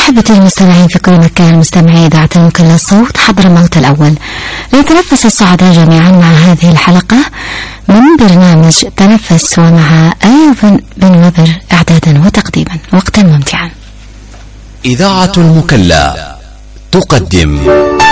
أحبتي المستمعين في كل مكان، مستمعي إذاعة المكلا الصوت حضرموت الأول، لنتنفس السعداء جميعا مع هذه الحلقة من برنامج تنفس، ومع أيوب بن وبر إعدادا وتقديما. وقتا ممتعا. إذاعة المكلا تقدم